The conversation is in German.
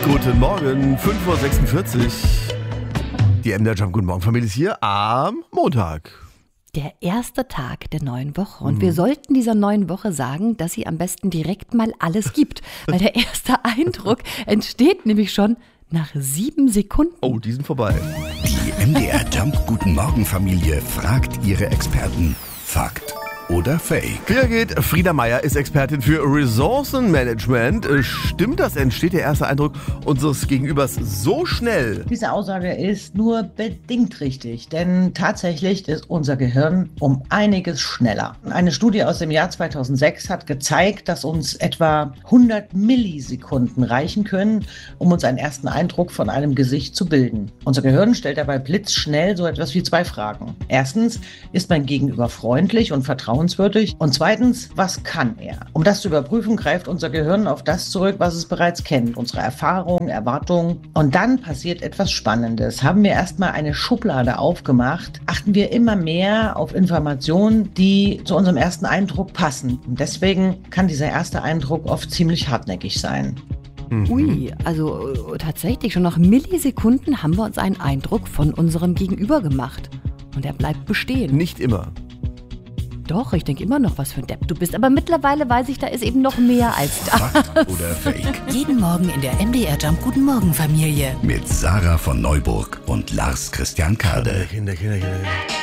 Guten Morgen, 5:46 Uhr. Die MDR Jump Guten Morgen Familie ist hier am Montag. Der erste Tag der neuen Woche. Und wir sollten dieser neuen Woche sagen, dass sie am besten direkt mal alles gibt. Weil der erste Eindruck entsteht nämlich schon nach 7 Sekunden. Oh, die sind vorbei. Die MDR Jump Guten Morgen Familie fragt ihre Experten. Fakt oder Fake? Hier geht, Frieda Meier ist Expertin für Ressourcenmanagement. Stimmt das? Entsteht der erste Eindruck unseres Gegenübers so schnell? Diese Aussage ist nur bedingt richtig, denn tatsächlich ist unser Gehirn um einiges schneller. Eine Studie aus dem Jahr 2006 hat gezeigt, dass uns etwa 100 Millisekunden reichen können, um uns einen ersten Eindruck von einem Gesicht zu bilden. Unser Gehirn stellt dabei blitzschnell so etwas wie 2 Fragen. Erstens, ist mein Gegenüber freundlich und vertrauenswürdig? Und zweitens, was kann er? Um das zu überprüfen, greift unser Gehirn auf das zurück, was es bereits kennt, unsere Erfahrungen, Erwartungen. Und dann passiert etwas Spannendes. Haben wir erstmal eine Schublade aufgemacht, achten wir immer mehr auf Informationen, die zu unserem ersten Eindruck passen. Und deswegen kann dieser erste Eindruck oft ziemlich hartnäckig sein. Ui, also tatsächlich schon nach Millisekunden haben wir uns einen Eindruck von unserem Gegenüber gemacht. Und er bleibt bestehen. Nicht immer. Doch, ich denke immer noch, was für ein Depp du bist. Aber mittlerweile weiß ich, da ist eben noch mehr als das. Fakt oder Fake? Jeden Morgen in der MDR Jump Guten Morgen Familie. Mit Sarah von Neuburg und Lars Christian Kade. Kinder.